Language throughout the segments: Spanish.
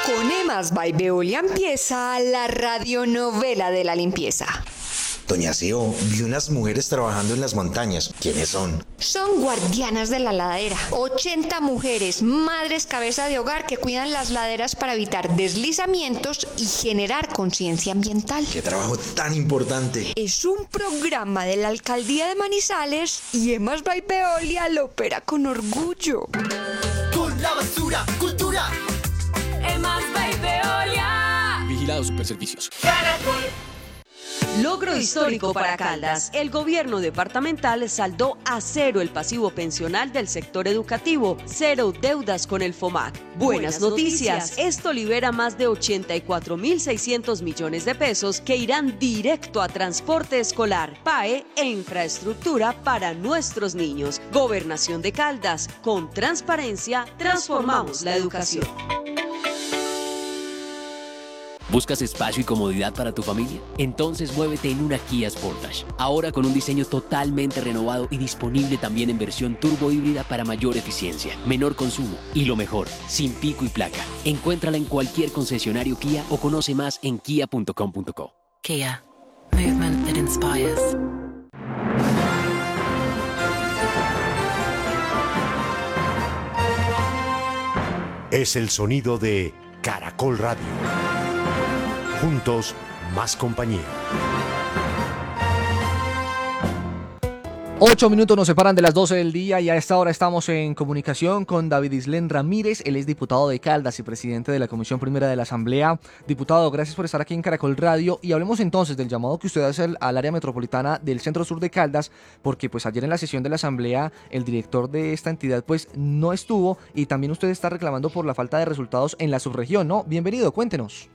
Con Emas by Veolia empieza la radionovela de la limpieza. Doña Sio, vi unas mujeres trabajando en las montañas. ¿Quiénes son? Son guardianas de la ladera. 80 mujeres, madres cabeza de hogar que cuidan las laderas para evitar deslizamientos y generar conciencia ambiental. ¡Qué trabajo tan importante! Es un programa de la Alcaldía de Manizales y Emas by Veolia lo opera con orgullo. Con la basura, cultura. Emas by Veolia. Vigilado Superservicios. Caracol. Logro histórico para Caldas. El gobierno departamental saldó a cero el pasivo pensional del sector educativo, cero deudas con el FOMAC. Buenas noticias. Esto libera más de 84.600 millones de pesos que irán directo a transporte escolar, PAE e infraestructura para nuestros niños. Gobernación de Caldas. Con transparencia, transformamos la educación. ¿Buscas espacio y comodidad para tu familia? Entonces muévete en una Kia Sportage. Ahora con un diseño totalmente renovado y disponible también en versión turbo híbrida para mayor eficiencia, menor consumo y lo mejor, sin pico y placa. Encuéntrala en cualquier concesionario Kia o conoce más en kia.com.co. Kia. Movement that inspires. Es el sonido de Caracol Radio. Juntos, más compañía. 8 minutos nos separan de las 12 del día y a esta hora estamos en comunicación con David Islén Ramírez. Él es diputado de Caldas y presidente de la Comisión Primera de la Asamblea. Diputado, gracias por estar aquí en Caracol Radio y hablemos entonces del llamado que usted hace al área metropolitana del Centro Sur de Caldas, porque pues ayer en la sesión de la Asamblea el director de esta entidad pues no estuvo y también usted está reclamando por la falta de resultados en la subregión, ¿no? Bienvenido, cuéntenos.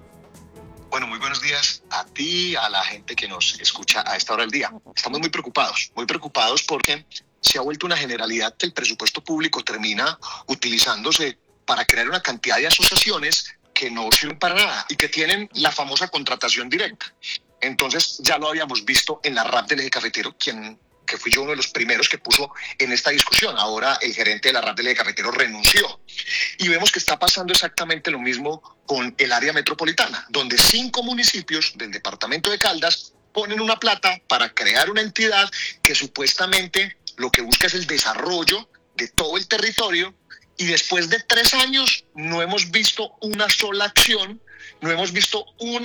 Bueno, muy buenos días a ti, a la gente que nos escucha a esta hora del día. Estamos muy preocupados porque se ha vuelto una generalidad que el presupuesto público termina utilizándose para crear una cantidad de asociaciones que no sirven para nada y que tienen la famosa contratación directa. Entonces ya lo habíamos visto en la RAP del Eje Cafetero, que fui yo uno de los primeros que puso en esta discusión. Ahora el gerente de la RAP del Eje Cafetero renunció. Y vemos que está pasando exactamente lo mismo con el área metropolitana, donde 5 municipios del departamento de Caldas ponen una plata para crear una entidad que supuestamente lo que busca es el desarrollo de todo el territorio, y después de 3 años no hemos visto una sola acción, no hemos visto un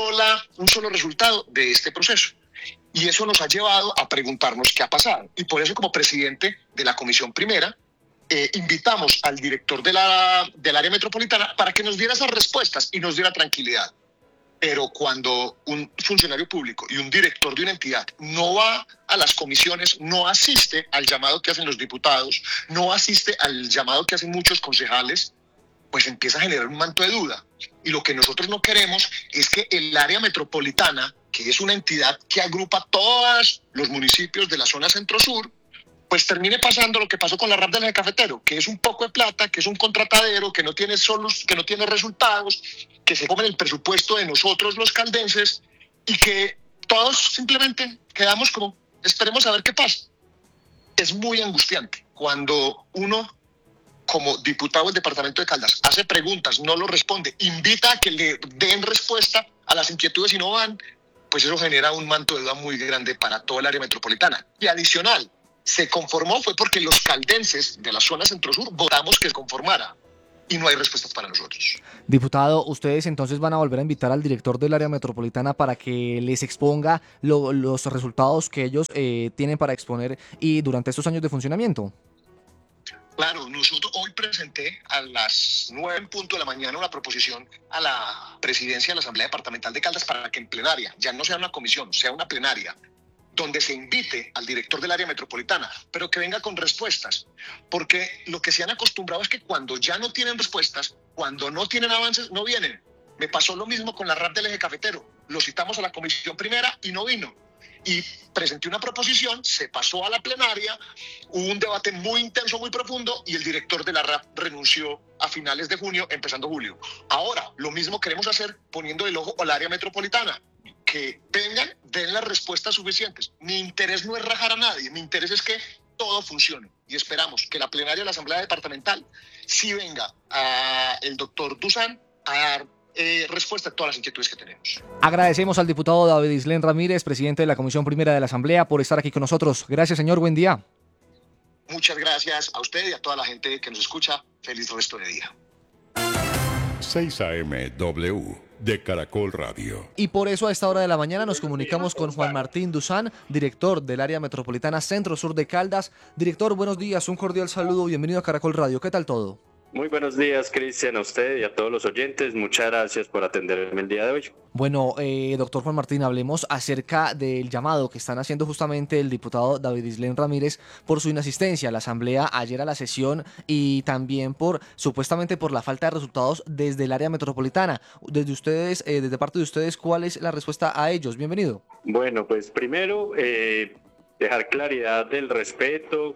solo resultado de este proceso. Y eso nos ha llevado a preguntarnos qué ha pasado. Y por eso, como presidente de la Comisión Primera, invitamos al director del área metropolitana para que nos diera esas respuestas y nos diera tranquilidad. Pero cuando un funcionario público y un director de una entidad no va a las comisiones, no asiste al llamado que hacen los diputados, no asiste al llamado que hacen muchos concejales, pues empieza a generar un manto de duda. Y lo que nosotros no queremos es que el área metropolitana, que es una entidad que agrupa todos los municipios de la zona centro-sur, pues termine pasando lo que pasó con la RAP del Eje Cafetero, que es un poco de plata, que es un contratadero, que no tiene resultados, que se come el presupuesto de nosotros los caldenses y que todos simplemente quedamos como, esperemos a ver qué pasa. Es muy angustiante cuando uno, como diputado del departamento de Caldas, hace preguntas, no lo responde, invita a que le den respuesta a las inquietudes y no van, pues eso genera un manto de duda muy grande para todo el área metropolitana. Y adicional, se conformó fue porque los caldenses de la zona centro-sur votamos que se conformara y no hay respuestas para nosotros. Diputado, ustedes entonces van a volver a invitar al director del área metropolitana para que les exponga los resultados que ellos tienen para exponer y durante estos años de funcionamiento. Claro, nosotros hoy presenté a las 9 en punto de la mañana una proposición a la presidencia de la Asamblea Departamental de Caldas para que en plenaria, ya no sea una comisión, sea una plenaria, donde se invite al director del área metropolitana, pero que venga con respuestas, porque lo que se han acostumbrado es que cuando ya no tienen respuestas, cuando no tienen avances, no vienen. Me pasó lo mismo con la RAP del Eje Cafetero, lo citamos a la comisión primera y no vino. Y presenté una proposición, se pasó a la plenaria, hubo un debate muy intenso, muy profundo, y el director de la RAP renunció a finales de junio, empezando julio. Ahora, lo mismo queremos hacer poniendo el ojo al área metropolitana, que vengan, den las respuestas suficientes. Mi interés no es rajar a nadie, mi interés es que todo funcione. Y esperamos que la plenaria de la Asamblea Departamental sí venga el doctor Dusan dar respuesta a todas las inquietudes que tenemos. Agradecemos al diputado David Islén Ramírez, presidente de la Comisión Primera de la Asamblea, por estar aquí con nosotros. Gracias, señor. Buen día. Muchas gracias a usted y a toda la gente que nos escucha. Feliz resto de día. 6 AM W de Caracol Radio. Y por eso a esta hora de la mañana nos comunicamos con Juan Martín Duzán, director del área metropolitana Centro Sur de Caldas. Director, buenos días, un cordial saludo, bienvenido a Caracol Radio. ¿Qué tal todo? Muy buenos días, Cristian, a usted y a todos los oyentes. Muchas gracias por atenderme el día de hoy. Bueno, doctor Juan Martín, hablemos acerca del llamado que están haciendo justamente el diputado David Islén Ramírez por su inasistencia a la Asamblea ayer a la sesión y también supuestamente por la falta de resultados desde el área metropolitana. Desde parte de ustedes, ¿cuál es la respuesta a ellos? Bienvenido. Bueno, pues primero dejar claridad del respeto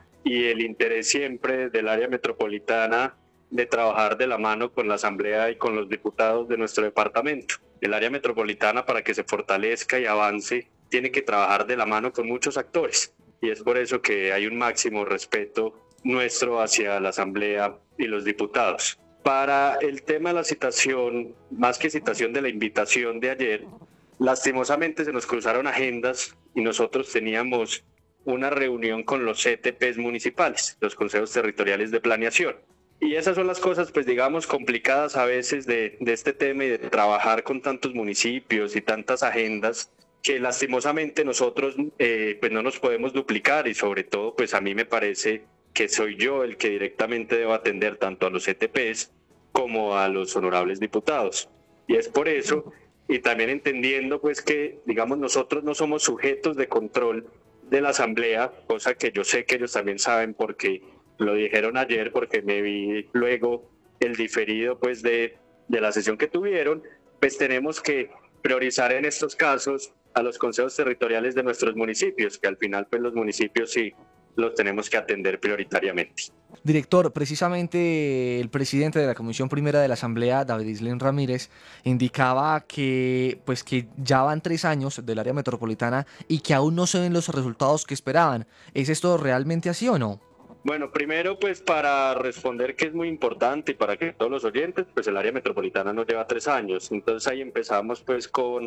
y el interés siempre del área metropolitana de trabajar de la mano con la Asamblea y con los diputados de nuestro departamento. El área metropolitana, para que se fortalezca y avance, tiene que trabajar de la mano con muchos actores, y es por eso que hay un máximo respeto nuestro hacia la Asamblea y los diputados. Para el tema de la citación, más que citación de la invitación de ayer, lastimosamente se nos cruzaron agendas y nosotros teníamos una reunión con los CTPs municipales, los consejos territoriales de planeación. Y esas son las cosas, pues digamos, complicadas a veces de este tema y de trabajar con tantos municipios y tantas agendas que lastimosamente nosotros pues no nos podemos duplicar, y sobre todo pues a mí me parece que soy yo el que directamente debo atender tanto a los CTPs como a los honorables diputados. Y es por eso, y también entendiendo pues que digamos nosotros no somos sujetos de control de la Asamblea, cosa que yo sé que ellos también saben porque lo dijeron ayer, porque me vi luego el diferido pues de la sesión que tuvieron, pues tenemos que priorizar en estos casos a los consejos territoriales de nuestros municipios, que al final pues los municipios sí los tenemos que atender prioritariamente. Director, precisamente el presidente de la Comisión Primera de la Asamblea, David Islén Ramírez, indicaba que ya van 3 años del área metropolitana y que aún no se ven los resultados que esperaban. ¿Es esto realmente así o no? Bueno, primero pues para responder que es muy importante y para que todos los oyentes, pues el área metropolitana nos lleva 3 años. Entonces ahí empezamos pues con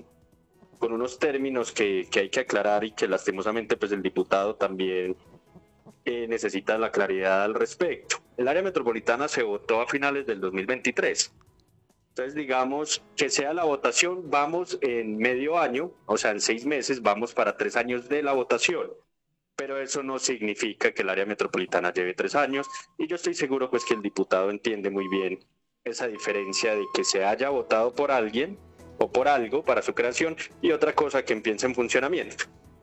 unos términos que hay que aclarar y que lastimosamente pues el diputado también necesita la claridad al respecto. El área metropolitana se votó a finales del 2023. Entonces, digamos que sea la votación, vamos en medio año, o sea, en 6 meses, vamos para 3 años de la votación. Pero eso no significa que el área metropolitana lleve 3 años, y yo estoy seguro pues que el diputado entiende muy bien esa diferencia de que se haya votado por alguien o por algo para su creación y otra cosa que empiece en funcionamiento.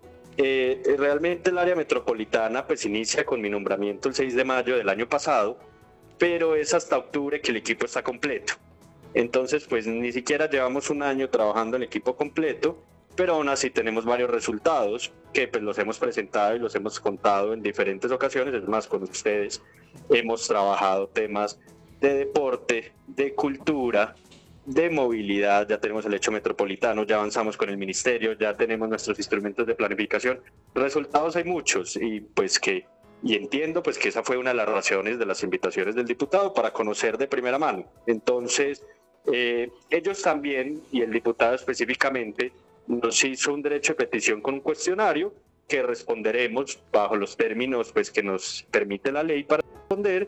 Realmente el área metropolitana pues inicia con mi nombramiento el 6 de mayo del año pasado, pero es hasta octubre que el equipo está completo. Entonces pues ni siquiera llevamos 1 año trabajando en equipo completo, pero aún así tenemos varios resultados que pues los hemos presentado y los hemos contado en diferentes ocasiones. Es más, con ustedes hemos trabajado temas de deporte, de cultura, de movilidad, ya tenemos el hecho metropolitano, ya avanzamos con el ministerio, ya tenemos nuestros instrumentos de planificación. Resultados hay muchos y entiendo pues que esa fue una de las razones de las invitaciones del diputado para conocer de primera mano. Entonces ellos también, y el diputado específicamente, nos hizo un derecho de petición con un cuestionario que responderemos bajo los términos pues que nos permite la ley para responder,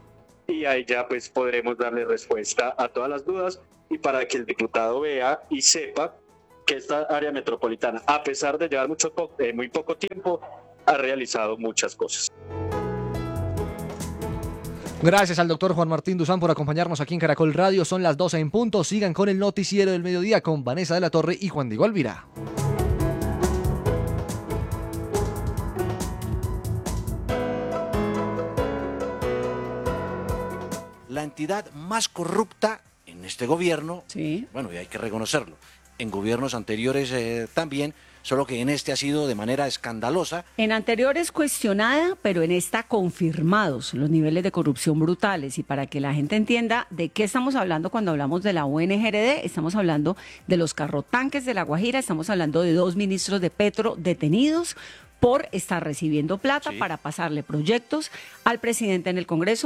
y ahí ya pues podremos darle respuesta a todas las dudas y para que el diputado vea y sepa que esta área metropolitana, a pesar de llevar muy poco tiempo, ha realizado muchas cosas. Gracias al doctor Juan Martín Duzán por acompañarnos aquí en Caracol Radio. Son las 12 en punto. Sigan con el noticiero del mediodía con Vanessa de la Torre y Juan Diego Alvira. La entidad más corrupta en este gobierno, sí. Bueno, y hay que reconocerlo, en gobiernos anteriores también, solo que en este ha sido de manera escandalosa. En anteriores cuestionada, pero en esta confirmados los niveles de corrupción brutales. Y para que la gente entienda de qué estamos hablando cuando hablamos de la UNGRD, estamos hablando de los carrotanques de La Guajira, estamos hablando de 2 ministros de Petro detenidos por estar recibiendo plata para pasarle proyectos al presidente en el Congreso,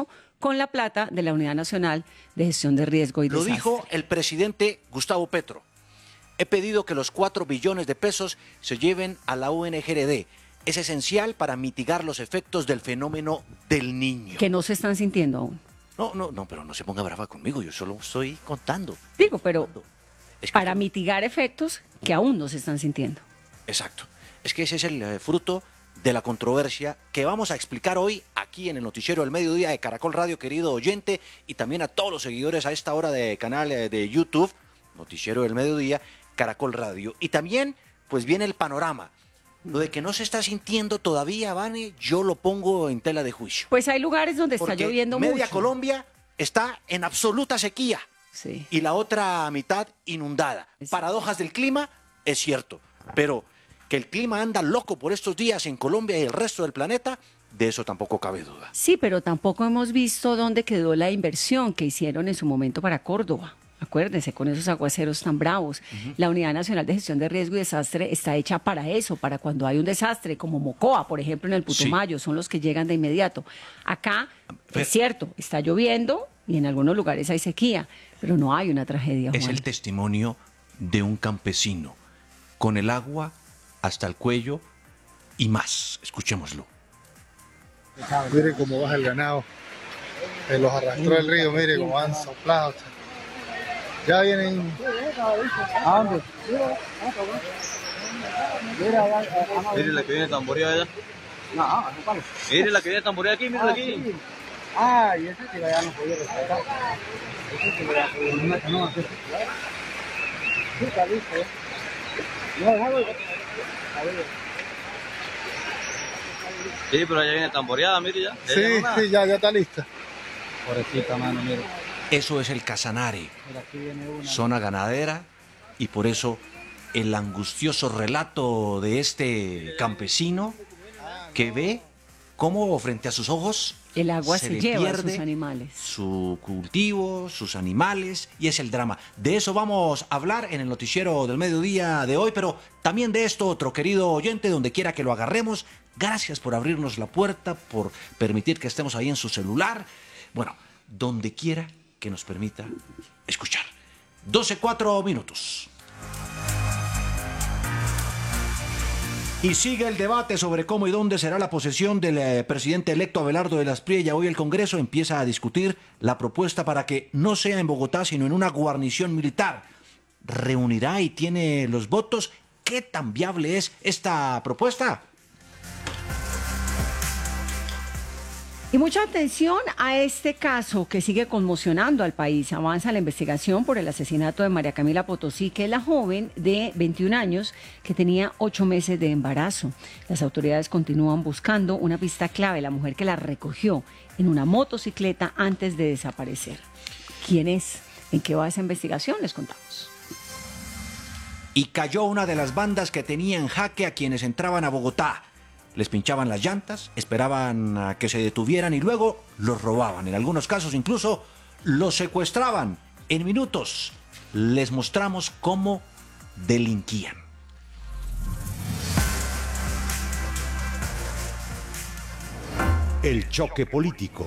con la plata de la Unidad Nacional de Gestión de Riesgo y Lo Desastre. dijo el presidente Gustavo Petro. He pedido que los 4 billones de pesos se lleven a la UNGRD. Es esencial para mitigar los efectos del fenómeno del niño. Que no se están sintiendo aún. No, pero no se ponga brava conmigo, yo solo estoy contando. Digo, pero para mitigar efectos que aún no se están sintiendo. Exacto. Es que ese es el fruto de la controversia que vamos a explicar hoy aquí en el Noticiero del Mediodía de Caracol Radio, querido oyente, y también a todos los seguidores a esta hora de canal de YouTube, Noticiero del Mediodía, Caracol Radio. Y también, pues viene el panorama. Lo de que no se está sintiendo todavía, Vane, yo lo pongo en tela de juicio. Pues hay lugares donde está Porque lloviendo media mucho. Colombia está en absoluta sequía. Sí. Y la otra mitad inundada. Paradojas del clima, es cierto, pero que el clima anda loco por estos días en Colombia y el resto del planeta, de eso tampoco cabe duda. Sí, pero tampoco hemos visto dónde quedó la inversión que hicieron en su momento para Córdoba. Acuérdense, con esos aguaceros tan bravos. La Unidad Nacional de Gestión de Riesgo y Desastre está hecha para eso, para cuando hay un desastre, como Mocoa, por ejemplo, en el Putumayo, son los que llegan de inmediato. Acá, es cierto, está lloviendo y en algunos lugares hay sequía, pero no hay una tragedia, Es Juan. el testimonio de un campesino, con el agua hasta el cuello y más. Escuchémoslo. Mire cómo baja el ganado. Los arrastró el río, mire cómo han soplado. Ya vienen. Mire la que viene tamboreada allá. Mire la que viene tamboreada aquí, mire aquí. Y ese que ya no podía rescatar. Ese que ya una canoa. Sí, está listo. Sí, pero allá viene tamboreada, mire ya. Sí, ya está lista. Pobrecita, mano, mire. Eso es el Casanare, zona ganadera, y por eso el angustioso relato de este campesino que ve cómo frente a sus ojos el agua se le lleva a pierde sus animales. su cultivo, sus animales, y es el drama. De eso vamos a hablar en el Noticiero del Mediodía de hoy, pero también de esto otro, querido oyente, donde quiera que lo agarremos. Gracias por abrirnos la puerta, por permitir que estemos ahí en su celular. Bueno, donde quiera que nos permita escuchar. 12:04 minutos. Y sigue el debate sobre cómo y dónde será la posesión del presidente electo Abelardo de las Priella. Hoy el Congreso empieza a discutir la propuesta para que no sea en Bogotá, sino en una guarnición militar. ¿Reunirá y tiene los votos? ¿Qué tan viable es esta propuesta? Y mucha atención a este caso que sigue conmocionando al país. Avanza la investigación por el asesinato de María Camila Potosí, que es la joven de 21 años que tenía 8 meses de embarazo. Las autoridades continúan buscando una pista clave, la mujer que la recogió en una motocicleta antes de desaparecer. ¿Quién es? ¿En qué va esa investigación? Les contamos. Y cayó una de las bandas que tenía en jaque a quienes entraban a Bogotá. Les pinchaban las llantas, esperaban a que se detuvieran y luego los robaban. En algunos casos incluso los secuestraban. En minutos les mostramos cómo delinquían. El choque político.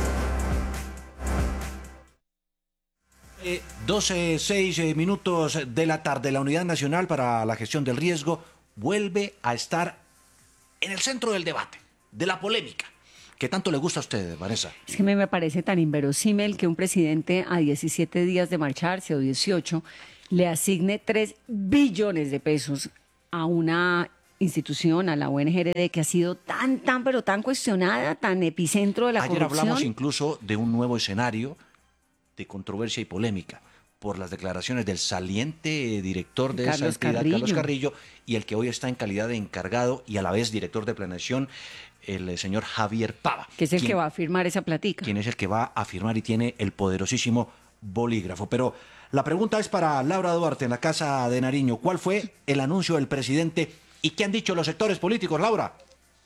12:06 minutos de la tarde. La Unidad Nacional para la Gestión del Riesgo vuelve a estar en el centro del debate, de la polémica. ¿Qué tanto le gusta a usted, Vanessa? Es que me parece tan inverosímil que un presidente a 17 días de marcharse o 18 le asigne 3 billones de pesos a una institución, a la UNGRD, que ha sido pero tan cuestionada, tan epicentro de la Ayer corrupción. hablamos incluso de un nuevo escenario de controversia y polémica por las declaraciones del saliente director de esa entidad, Carlos Carrillo, y el que hoy está en calidad de encargado y a la vez director de planeación, el señor Javier Pava. Que es el que va a firmar esa platica. Quien es el que va a firmar y tiene el poderosísimo bolígrafo. Pero la pregunta es para Laura Duarte en la Casa de Nariño. ¿Cuál fue el anuncio del presidente y qué han dicho los sectores políticos, Laura?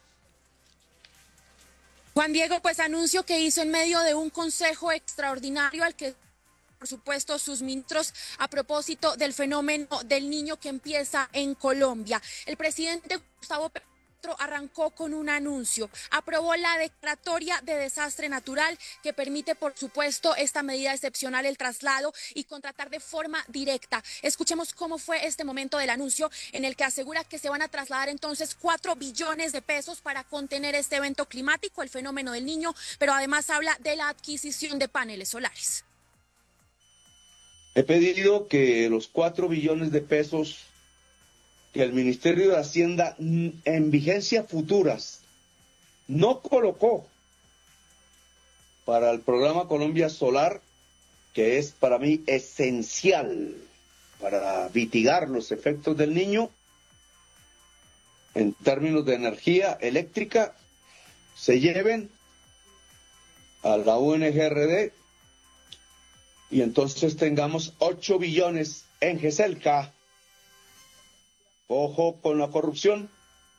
Juan Diego, pues anuncio que hizo en medio de un consejo extraordinario al que, por supuesto, sus ministros a propósito del fenómeno del niño que empieza en Colombia. El presidente Gustavo Petro arrancó con un anuncio. Aprobó la declaratoria de desastre natural que permite, por supuesto, esta medida excepcional, el traslado y contratar de forma directa. Escuchemos cómo fue este momento del anuncio en el que asegura que se van a trasladar entonces 4 billones de pesos para contener este evento climático, el fenómeno del Niño, pero además habla de la adquisición de paneles solares. He pedido que los 4 billones de pesos que el Ministerio de Hacienda en vigencia futuras no colocó para el programa Colombia Solar, que es para mí esencial para mitigar los efectos del Niño en términos de energía eléctrica, se lleven a la UNGRD y entonces tengamos 8 billones en GESELCA. Ojo con la corrupción.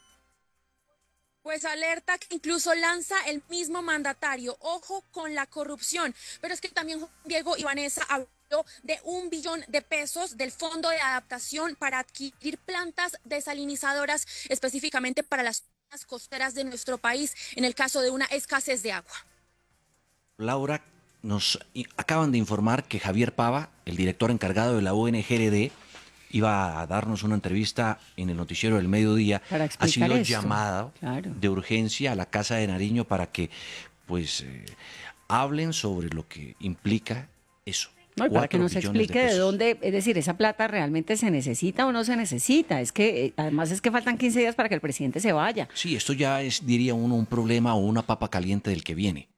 Pues alerta que incluso lanza el mismo mandatario, ojo con la corrupción. Pero es que también Diego y Vanessa habló de 1 billón de pesos del Fondo de Adaptación para adquirir plantas desalinizadoras específicamente para las zonas costeras de nuestro país en el caso de una escasez de agua. Laura, nos acaban de informar que Javier Pava, el director encargado de la ONGRD, iba a darnos una entrevista en el noticiero del mediodía. Ha sido llamado de urgencia a la Casa de Nariño para que pues hablen sobre lo que implica eso. No, y para que nos explique de dónde, es decir, esa plata realmente se necesita o no se necesita. Es que además es que faltan 15 días para que el presidente se vaya. Sí, esto ya es, diría uno, un problema o una papa caliente del que viene.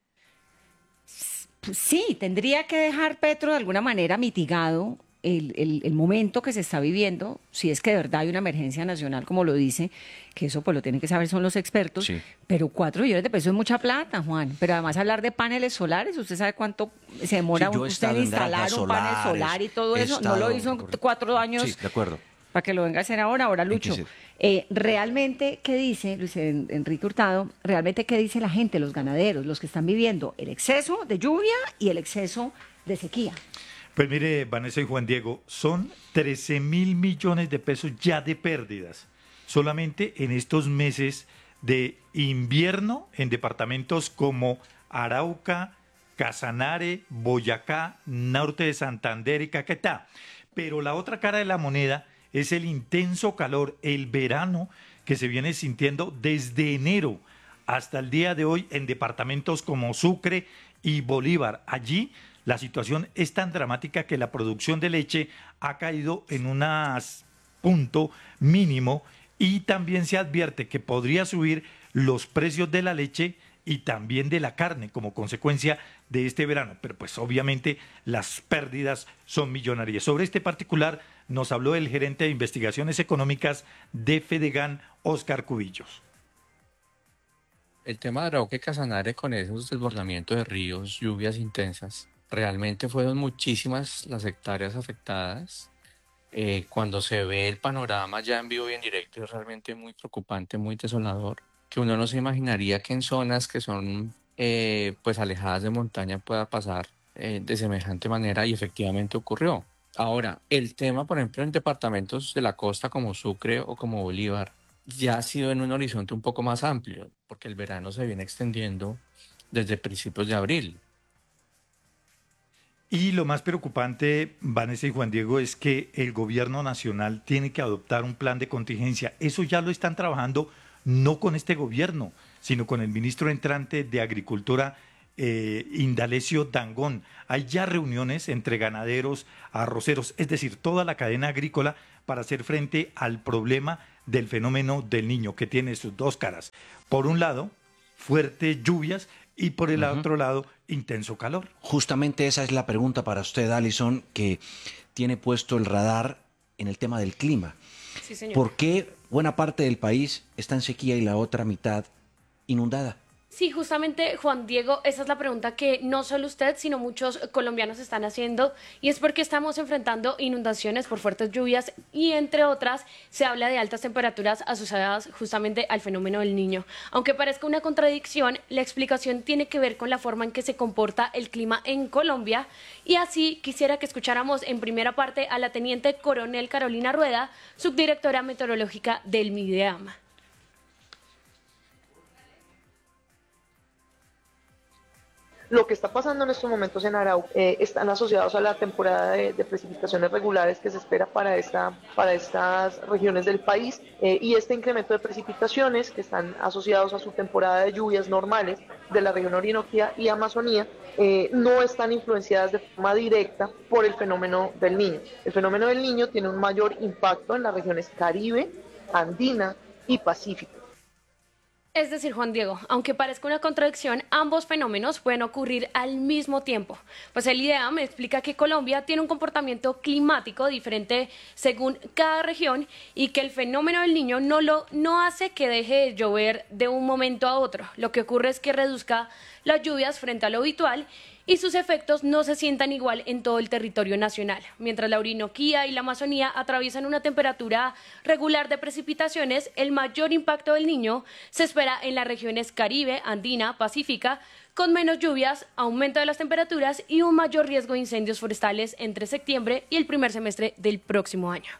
Sí, tendría que dejar Petro de alguna manera mitigado el momento que se está viviendo, si es que de verdad hay una emergencia nacional, como lo dice, que eso pues lo tienen que saber son los expertos, sí. Pero 4 billones de pesos es mucha plata, Juan. Pero además hablar de paneles solares, ¿usted sabe cuánto se demora usted en instalar un panel solar y todo eso? No lo hizo en 4 años. Sí, de acuerdo. Para que lo venga a hacer ahora Lucho. Realmente, ¿qué dice Luis Enrique Hurtado? Realmente, ¿qué dice la gente, los ganaderos, los que están viviendo el exceso de lluvia y el exceso de sequía? Pues mire, Vanessa y Juan Diego, son 13.000 millones de pesos ya de pérdidas, solamente en estos meses de invierno en departamentos como Arauca, Casanare, Boyacá, norte de Santander y Caquetá. Pero la otra cara de la moneda es el intenso calor, el verano que se viene sintiendo desde enero hasta el día de hoy en departamentos como Sucre y Bolívar. Allí la situación es tan dramática que la producción de leche ha caído en un punto mínimo y también se advierte que podría subir los precios de la leche y también de la carne como consecuencia de este verano. Pero pues obviamente las pérdidas son millonarias. Sobre este particular nos habló el gerente de investigaciones económicas de Fedegan, Óscar Cubillos. El tema de Arauca y Casanare con esos desbordamientos de ríos, lluvias intensas, realmente fueron muchísimas las hectáreas afectadas. Cuando se ve el panorama ya en vivo y en directo es realmente muy preocupante, muy desolador, que uno no se imaginaría que en zonas que son pues alejadas de montaña pueda pasar de semejante manera y efectivamente ocurrió. Ahora, el tema, por ejemplo, en departamentos de la costa como Sucre o como Bolívar, ya ha sido en un horizonte un poco más amplio, porque el verano se viene extendiendo desde principios de abril. Y lo más preocupante, Vanessa y Juan Diego, es que el gobierno nacional tiene que adoptar un plan de contingencia. Eso ya lo están trabajando no con este gobierno, sino con el ministro entrante de Agricultura, Indalecio Dangond. Hay ya reuniones entre ganaderos, arroceros, es decir, toda la cadena agrícola para hacer frente al problema del fenómeno del Niño, que tiene sus dos caras. Por un lado, fuertes lluvias y por el otro lado, intenso calor. Justamente esa es la pregunta para usted, Alison, que tiene puesto el radar en el tema del clima. Sí, señor. ¿Por qué buena parte del país está en sequía y la otra mitad inundada? Sí, justamente, Juan Diego, esa es la pregunta que no solo usted, sino muchos colombianos están haciendo, y es porque estamos enfrentando inundaciones por fuertes lluvias y, entre otras, se habla de altas temperaturas asociadas justamente al fenómeno del Niño. Aunque parezca una contradicción, la explicación tiene que ver con la forma en que se comporta el clima en Colombia, y así quisiera que escucháramos en primera parte a la teniente coronel Carolina Rueda, subdirectora meteorológica del MIDEAM. Lo que está pasando en estos momentos en Arauca están asociados a la temporada de precipitaciones regulares que se espera para estas regiones del país y este incremento de precipitaciones que están asociados a su temporada de lluvias normales de la región Orinoquía y Amazonía no están influenciadas de forma directa por el fenómeno del Niño. El fenómeno del Niño tiene un mayor impacto en las regiones Caribe, Andina y Pacífico. Es decir, Juan Diego, aunque parezca una contradicción, ambos fenómenos pueden ocurrir al mismo tiempo. Pues el IDEA me explica que Colombia tiene un comportamiento climático diferente según cada región y que el fenómeno del Niño no hace que deje de llover de un momento a otro. Lo que ocurre es que reduzca las lluvias frente a lo habitual y sus efectos no se sientan igual en todo el territorio nacional. Mientras la Orinoquía y la Amazonía atraviesan una temperatura regular de precipitaciones, el mayor impacto del Niño se espera en las regiones Caribe, Andina, Pacífica, con menos lluvias, aumento de las temperaturas y un mayor riesgo de incendios forestales entre septiembre y el primer semestre del próximo año.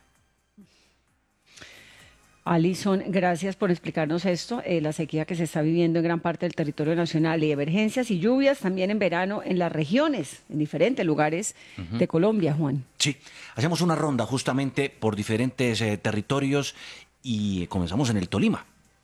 Alison, gracias por explicarnos esto, la sequía que se está viviendo en gran parte del territorio nacional y emergencias y lluvias también en verano en las regiones, en diferentes lugares de Colombia, Juan. Sí, hacemos una ronda justamente por diferentes territorios y comenzamos en el Tolima.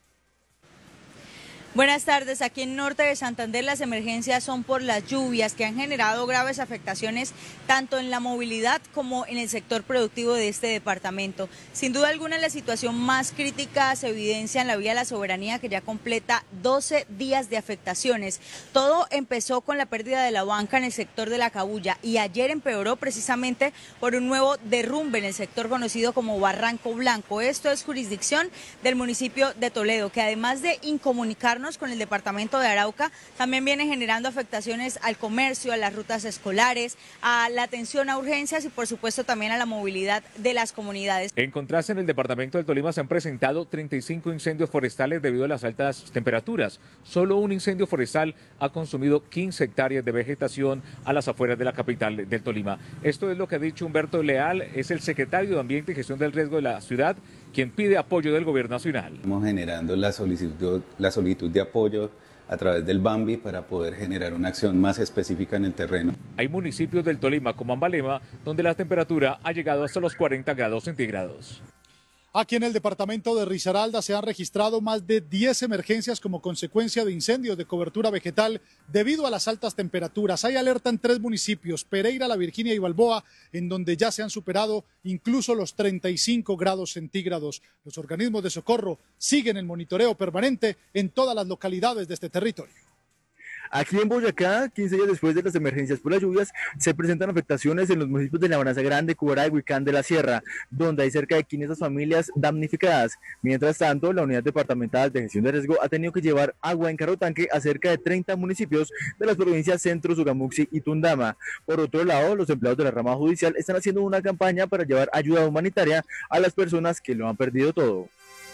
Buenas tardes. Aquí en Norte de Santander las emergencias son por las lluvias que han generado graves afectaciones tanto en la movilidad como en el sector productivo de este departamento. Sin duda alguna la situación más crítica se evidencia en la vía de la Soberanía que ya completa 12 días de afectaciones. Todo empezó con la pérdida de la banca en el sector de La Cabulla y ayer empeoró precisamente por un nuevo derrumbe en el sector conocido como Barranco Blanco. Esto es jurisdicción del municipio de Toledo, que además de incomunicarnos con el departamento de Arauca, también viene generando afectaciones al comercio, a las rutas escolares, a la atención a urgencias y por supuesto también a la movilidad de las comunidades. En contraste, en el departamento del Tolima se han presentado 35 incendios forestales debido a las altas temperaturas. Solo un incendio forestal ha consumido 15 hectáreas de vegetación a las afueras de la capital del Tolima. Esto es lo que ha dicho Humberto Leal, es el secretario de Ambiente y Gestión del Riesgo de la ciudad, quien pide apoyo del gobierno nacional. Estamos generando la solicitud de apoyo a través del BAMBI para poder generar una acción más específica en el terreno. Hay municipios del Tolima como Ambalema donde la temperatura ha llegado hasta los 40 grados centígrados. Aquí en el departamento de Risaralda se han registrado más de 10 emergencias como consecuencia de incendios de cobertura vegetal debido a las altas temperaturas. Hay alerta en 3 municipios, Pereira, La Virginia y Balboa, en donde ya se han superado incluso los 35 grados centígrados. Los organismos de socorro siguen el monitoreo permanente en todas las localidades de este territorio. Aquí en Boyacá, 15 días después de las emergencias por las lluvias, se presentan afectaciones en los municipios de Labranza Grande, Cubará y Huicán de la Sierra, donde hay cerca de 500 familias damnificadas. Mientras tanto, la Unidad Departamental de Gestión de Riesgo ha tenido que llevar agua en carro tanque a cerca de 30 municipios de las provincias Centro, Sogamuxi y Tundama. Por otro lado, los empleados de la rama judicial están haciendo una campaña para llevar ayuda humanitaria a las personas que lo han perdido todo.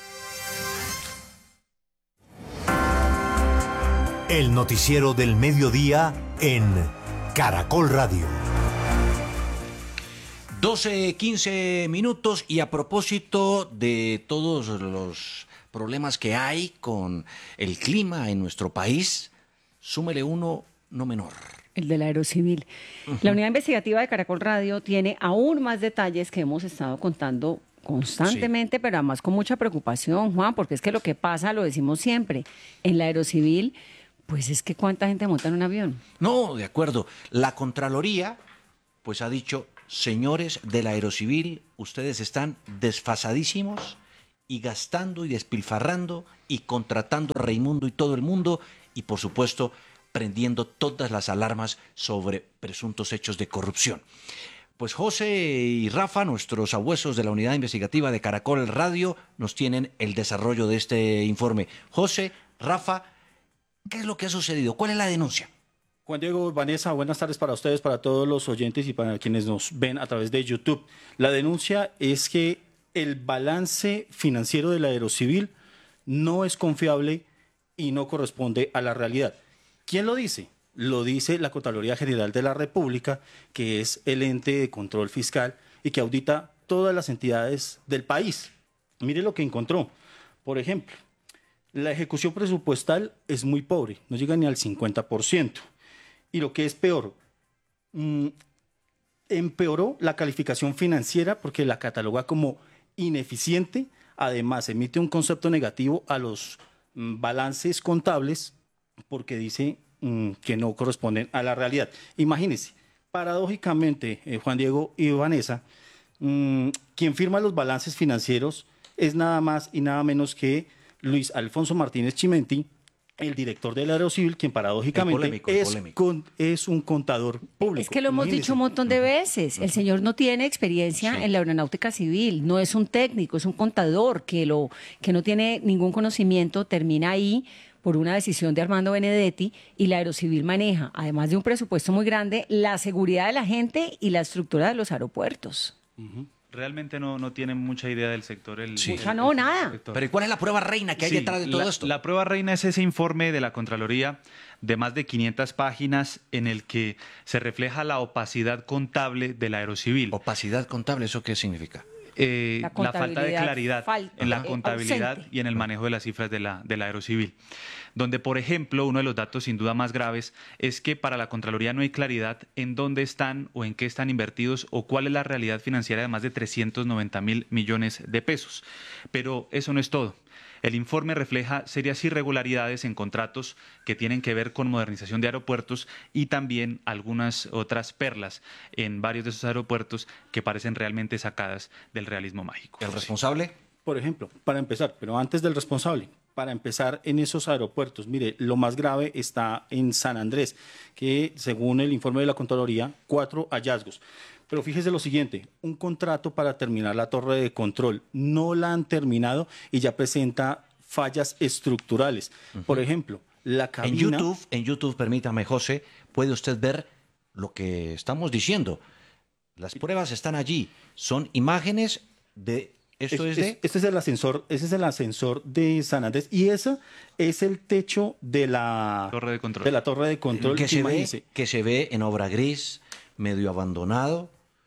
El noticiero del mediodía en Caracol Radio. 12:15 minutos y a propósito de todos los problemas que hay con el clima en nuestro país, súmele uno no menor. El del Aerocivil. La unidad investigativa de Caracol Radio tiene aún más detalles que hemos estado contando constantemente, pero además con mucha preocupación, Juan, porque es que lo que pasa, lo decimos siempre, en la Aerocivil, pues es que ¿cuánta gente monta en un avión? No, de acuerdo. La Contraloría, pues ha dicho, señores de la Aerocivil, ustedes están desfasadísimos y gastando y despilfarrando y contratando a Raimundo y todo el mundo y, por supuesto, prendiendo todas las alarmas sobre presuntos hechos de corrupción. Pues José y Rafa, nuestros abuesos de la unidad investigativa de Caracol Radio, nos tienen el desarrollo de este informe. José, Rafa, ¿qué es lo que ha sucedido? ¿Cuál es la denuncia? Juan Diego, Vanessa, buenas tardes para ustedes, para todos los oyentes y para quienes nos ven a través de YouTube. La denuncia es que el balance financiero de la Aerocivil no es confiable y no corresponde a la realidad. ¿Quién lo dice? Lo dice la Contraloría General de la República, que es el ente de control fiscal y que audita todas las entidades del país. Mire lo que encontró. Por ejemplo, la ejecución presupuestal es muy pobre, no llega ni al 50%. Y lo que es peor, empeoró la calificación financiera porque la cataloga como ineficiente. Además, emite un concepto negativo a los balances contables porque dice que no corresponden a la realidad. Imagínense, paradójicamente, Juan Diego y Vanessa, quien firma los balances financieros es nada más y nada menos que Luis Alfonso Martínez Chimenti, el director del Aerocivil, quien paradójicamente es un contador público. Es que lo hemos dicho un montón de veces. El señor no tiene experiencia en la aeronáutica civil, no es un técnico, es un contador que no tiene ningún conocimiento, termina ahí por una decisión de Armando Benedetti, y la Aerocivil maneja, además de un presupuesto muy grande, la seguridad de la gente y la estructura de los aeropuertos. Realmente no tienen mucha idea del sector. Nada. Pero ¿y cuál es la prueba reina que hay detrás de todo esto? La prueba reina es ese informe de la Contraloría de más de 500 páginas en el que se refleja la opacidad contable de la Aerocivil. ¿Opacidad contable? ¿Eso qué significa? La falta de claridad en la contabilidad ausente. y en el manejo de las cifras de la Aerocivil. Donde, por ejemplo, uno de los datos sin duda más graves es que para la Contraloría no hay claridad en dónde están o en qué están invertidos o cuál es la realidad financiera de más de 390.000 millones de pesos. Pero eso no es todo. El informe refleja serias irregularidades en contratos que tienen que ver con modernización de aeropuertos y también algunas otras perlas en varios de esos aeropuertos que parecen realmente sacadas del realismo mágico. ¿El responsable? Por ejemplo, para empezar, pero antes del responsable, para empezar en esos aeropuertos, mire, lo más grave está en San Andrés, que según el informe de la Contraloría, 4 hallazgos. Pero fíjese lo siguiente, un contrato para terminar la torre de control, no la han terminado y ya presenta fallas estructurales. Por ejemplo, la cabina... En YouTube, permítame, José, puede usted ver lo que estamos diciendo. Las pruebas están allí, son imágenes de... Este es el ascensor, ese es el ascensor de San Andrés y ese es el techo de la torre de control. De la torre de control que se ve en obra gris, medio abandonado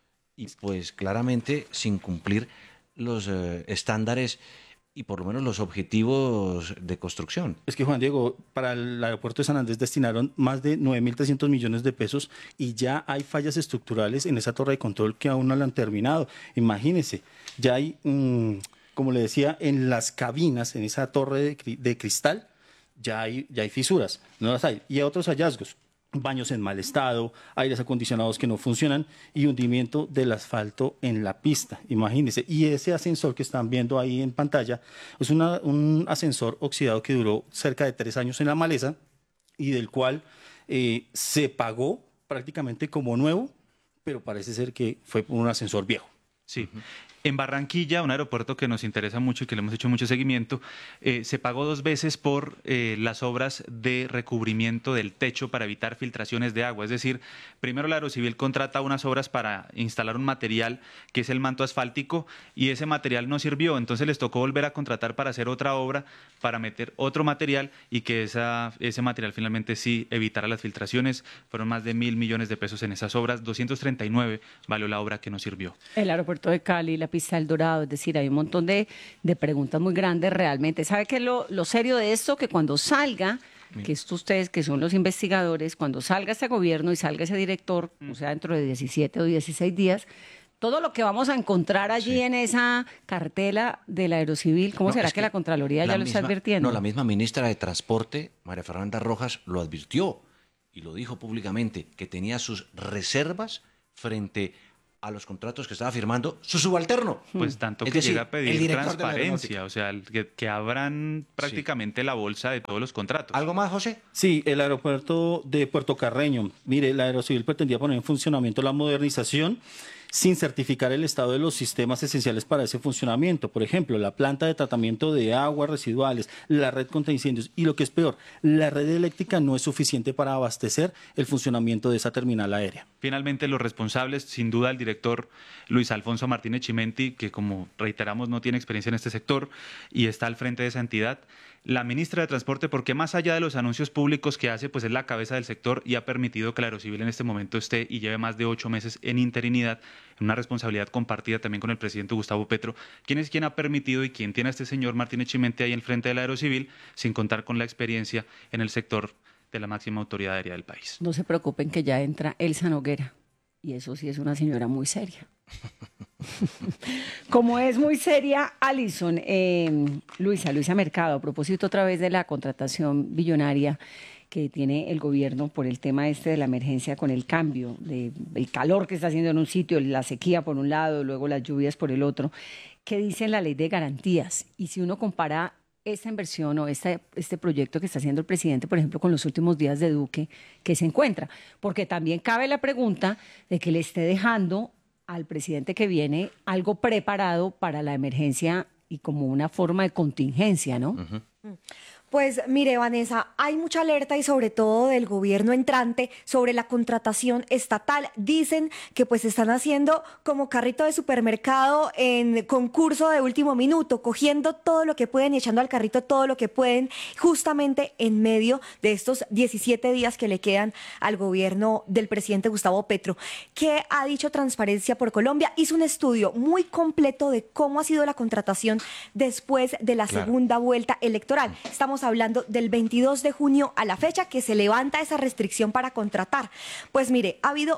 y pues claramente sin cumplir los estándares y por lo menos los objetivos de construcción. Es que, Juan Diego, para el aeropuerto de San Andrés destinaron más de 9.300 millones de pesos y ya hay fallas estructurales en esa torre de control que aún no la han terminado. Imagínense, ya hay, como le decía, en las cabinas, en esa torre de cristal, ya hay fisuras, no las hay. Y hay otros hallazgos. Baños en mal estado, aires acondicionados que no funcionan y hundimiento del asfalto en la pista, imagínense. Y ese ascensor que están viendo ahí en pantalla es un ascensor oxidado que duró cerca de 3 años en la maleza y del cual se pagó prácticamente como nuevo, pero parece ser que fue un ascensor viejo. Sí. En Barranquilla, un aeropuerto que nos interesa mucho y que le hemos hecho mucho seguimiento, se pagó 2 veces por las obras de recubrimiento del techo para evitar filtraciones de agua. Es decir, primero la Aerocivil contrata unas obras para instalar un material que es el manto asfáltico y ese material no sirvió. Entonces les tocó volver a contratar para hacer otra obra, para meter otro material y que ese material finalmente sí evitara las filtraciones. Fueron más de 1.000 millones de pesos en esas obras. 239 valió la obra que no sirvió. El aeropuerto de Cali, la pista del Dorado, es decir, hay un montón de preguntas muy grandes realmente. ¿Sabe qué es lo serio de esto? Que cuando salga, que esto ustedes que son los investigadores, cuando salga este gobierno y salga ese director, o sea, dentro de 17 o 16 días, todo lo que vamos a encontrar allí en esa cartela de la Aerocivil, ¿cómo será que la Contraloría ya lo está advirtiendo? No, la misma ministra de Transporte, María Fernanda Rojas, lo advirtió y lo dijo públicamente, que tenía sus reservas frente a los contratos que estaba firmando su subalterno. Pues tanto es que decir, llega a pedir transparencia, o sea, que abran prácticamente la bolsa de todos los contratos. ¿Algo más, José? Sí, el aeropuerto de Puerto Carreño. Mire, la Aerocivil pretendía poner en funcionamiento la modernización sin certificar el estado de los sistemas esenciales para ese funcionamiento. Por ejemplo, la planta de tratamiento de aguas residuales, la red contra incendios y lo que es peor, la red eléctrica no es suficiente para abastecer el funcionamiento de esa terminal aérea. Finalmente, los responsables, sin duda, el director Luis Alfonso Martínez Chimenti, que como reiteramos no tiene experiencia en este sector y está al frente de esa entidad, la ministra de Transporte, porque más allá de los anuncios públicos que hace, pues es la cabeza del sector y ha permitido que la Aerocivil en este momento esté y lleve más de 8 meses en interinidad, en una responsabilidad compartida también con el presidente Gustavo Petro, quien es quien ha permitido y quien tiene a este señor Martínez Chimenti ahí al frente de la Aerocivil, sin contar con la experiencia en el sector de la máxima autoridad aérea del país. No se preocupen que ya entra Elsa Noguera, y eso sí es una señora muy seria. Como es muy seria, Alison, Luisa Mercado, a propósito otra vez de la contratación billonaria que tiene el gobierno por el tema de la emergencia con el cambio, el calor que está haciendo en un sitio, la sequía por un lado, luego las lluvias por el otro. ¿Qué dice la ley de garantías? Y si uno compara esta inversión o este proyecto que está haciendo el presidente, por ejemplo, con los últimos días de Duque, ¿qué se encuentra? Porque también cabe la pregunta de que le esté dejando al presidente que viene algo preparado para la emergencia y como una forma de contingencia, ¿no? Pues mire, Vanessa, hay mucha alerta y sobre todo del gobierno entrante sobre la contratación estatal. Dicen que pues están haciendo como carrito de supermercado en concurso de último minuto, cogiendo todo lo que pueden y echando al carrito todo lo que pueden, justamente en medio de estos 17 días que le quedan al gobierno del presidente Gustavo Petro. ¿Qué ha dicho Transparencia por Colombia? Hizo un estudio muy completo de cómo ha sido la contratación después de la segunda vuelta electoral. Estamos hablando del 22 de junio a la fecha que se levanta esa restricción para contratar. Pues mire, ha habido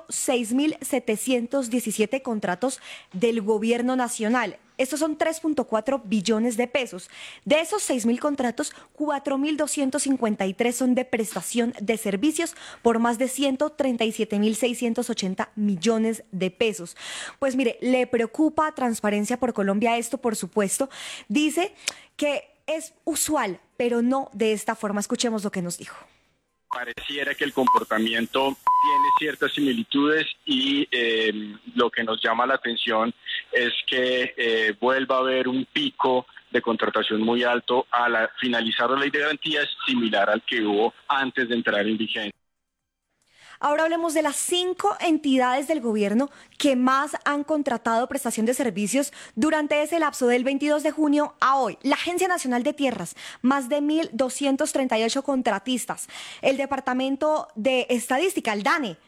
6.717 contratos del gobierno nacional. Estos son 3.4 billones de pesos. De esos 6.000 contratos, 4.253 son de prestación de servicios por más de 137.680 millones de pesos. Pues mire, le preocupa a Transparencia por Colombia esto, por supuesto. Dice que es usual, pero no de esta forma. Escuchemos lo que nos dijo. Pareciera que el comportamiento tiene ciertas similitudes y lo que nos llama la atención es que vuelva a haber un pico de contratación muy alto al finalizar la ley de garantías, similar al que hubo antes de entrar en vigencia. Ahora hablemos de las 5 entidades del gobierno que más han contratado prestación de servicios durante ese lapso del 22 de junio a hoy. La Agencia Nacional de Tierras, más de 1.238 contratistas. El Departamento de Estadística, el DANE,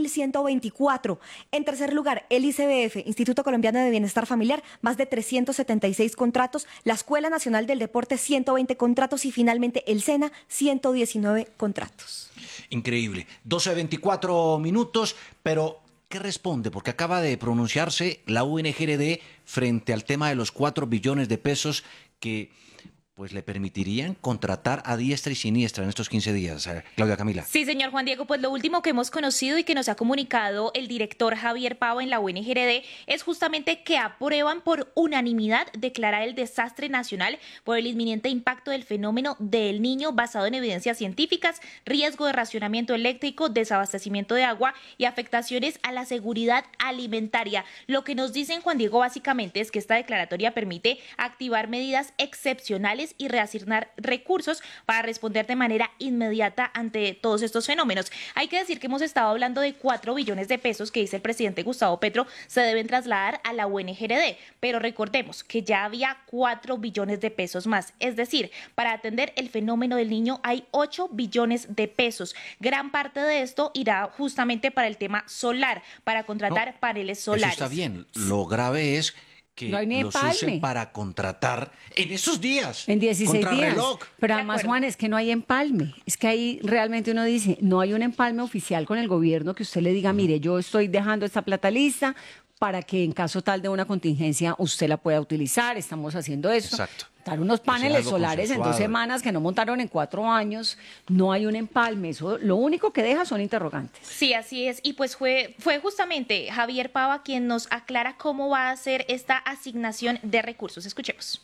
1.124. En tercer lugar, el ICBF, Instituto Colombiano de Bienestar Familiar, más de 376 contratos. La Escuela Nacional del Deporte, 120 contratos. Y finalmente el SENA, 119 contratos. Increíble. 12:24 minutos, pero ¿qué responde? Porque acaba de pronunciarse la UNGRD frente al tema de los 4 billones de pesos que pues le permitirían contratar a diestra y siniestra en estos 15 días. Claudia Camila. Sí, señor Juan Diego, pues lo último que hemos conocido y que nos ha comunicado el director Javier Pava en la UNGRD es justamente que aprueban por unanimidad declarar el desastre nacional por el inminente impacto del fenómeno del Niño basado en evidencias científicas, riesgo de racionamiento eléctrico, desabastecimiento de agua y afectaciones a la seguridad alimentaria. Lo que nos dicen, Juan Diego, básicamente es que esta declaratoria permite activar medidas excepcionales y reasignar recursos para responder de manera inmediata ante todos estos fenómenos. Hay que decir que hemos estado hablando de 4 billones de pesos que dice el presidente Gustavo Petro se deben trasladar a la UNGRD, pero recordemos que ya había 4 billones de pesos más, es decir, para atender el fenómeno del Niño hay 8 billones de pesos. Gran parte de esto irá justamente para el tema solar, para contratar paneles solares. Eso está bien, lo grave es que no los usen para contratar en esos días. En 16 días. Contrarreloj. Pero además, Juan, es que no hay empalme. Es que ahí realmente uno dice, no hay un empalme oficial con el gobierno que usted le diga, mire, yo estoy dejando esta plata lista para que en caso tal de una contingencia usted la pueda utilizar. Estamos haciendo eso. Exacto. Montar unos paneles solares en 2 semanas que no montaron en 4 años, no hay un empalme, eso lo único que deja son interrogantes. Sí, así es, y pues fue justamente Javier Pava quien nos aclara cómo va a ser esta asignación de recursos. Escuchemos.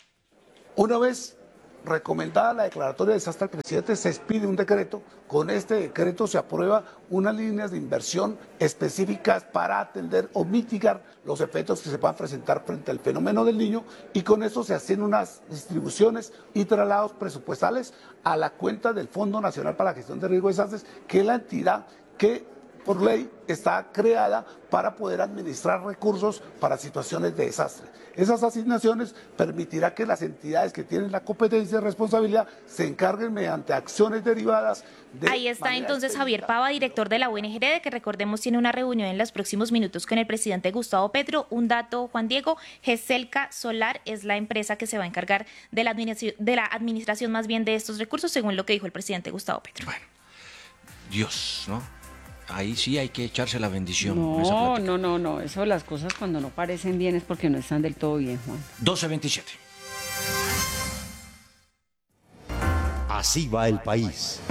Una vez recomendada la declaratoria de desastre al presidente, se expide un decreto. Con este decreto se aprueba unas líneas de inversión específicas para atender o mitigar los efectos que se puedan presentar frente al fenómeno del Niño, y con eso se hacen unas distribuciones y traslados presupuestales a la cuenta del Fondo Nacional para la Gestión de Riesgo de Desastres, que es la entidad que por ley está creada para poder administrar recursos para situaciones de desastre. Esas asignaciones permitirá que las entidades que tienen la competencia y responsabilidad se encarguen mediante acciones derivadas. Ahí está entonces Javier Pava, director de la UNGRD, que recordemos tiene una reunión en los próximos minutos con el presidente Gustavo Petro. Un dato, Juan Diego, GESELCA Solar es la empresa que se va a encargar de la administración más bien de estos recursos, según lo que dijo el presidente Gustavo Petro. Bueno. Dios, ¿no? Ahí sí hay que echarse la bendición. con esa No, plática. no. Eso, las cosas cuando no parecen bien es porque no están del todo bien, Juan. 12:27. Así va el país.